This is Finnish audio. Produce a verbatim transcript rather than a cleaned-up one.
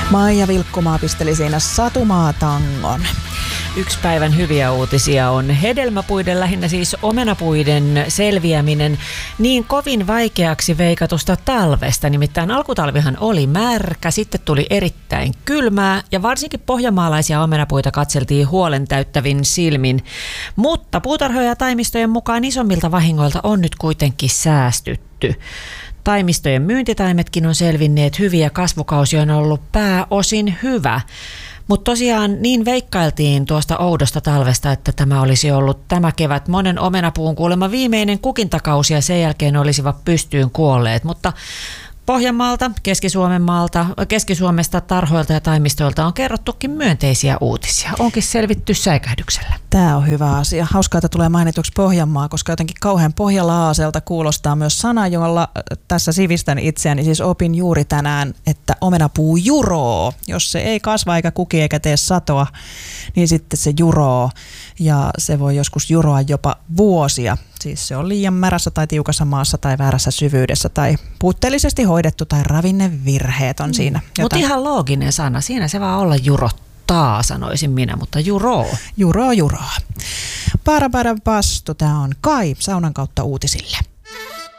Maija Vilkkumaa pisteli siinä Satumaa-tangon. Yksi päivän hyviä uutisia on hedelmäpuiden, lähinnä siis omenapuiden selviäminen niin kovin vaikeaksi veikatusta talvesta. Nimittäin alkutalvihan oli märkä, sitten tuli erittäin kylmää ja varsinkin pohjanmaalaisia omenapuita katseltiin huolen täyttävin silmin. Mutta puutarhoja ja taimistojen mukaan isommilta vahingoilta on nyt kuitenkin säästytty. Taimistojen myyntitaimetkin on selvinneet hyviä, kasvukausi on ollut pääosin hyvä. Mutta tosiaan niin veikkailtiin tuosta oudosta talvesta, että tämä olisi ollut tämä kevät monen omenapuun kuulemma viimeinen kukintakausi ja sen jälkeen olisivat pystyyn kuolleet. Mutta Pohjanmaalta, Keski-Suomen maalta, Keski-Suomesta, tarhoilta ja taimistoilta on kerrottukin myönteisiä uutisia. Onkin selvitty säikähdyksellä. Tämä on hyvä asia. Hauskaa, että tulee mainituksi Pohjanmaa, koska jotenkin kauhean pohjalaaselta kuulostaa myös sana, jolla tässä sivistän itseäni. Siis opin juuri tänään, että omenapuu juroo. Jos se ei kasva eikä kuki eikä tee satoa, niin sitten se juroo. Ja se voi joskus juroa jopa vuosia. Siis se on liian märässä tai tiukassa maassa tai väärässä syvyydessä tai puutteellisesti hoidettu tai ravinnevirheet on siinä. Mm. Mutta ihan looginen sana. Siinä se vaan olla jurottaa, sanoisin minä, mutta juroo. Juroo, juroo. Para para pastu. Tämä on Kai Saunan kautta uutisille.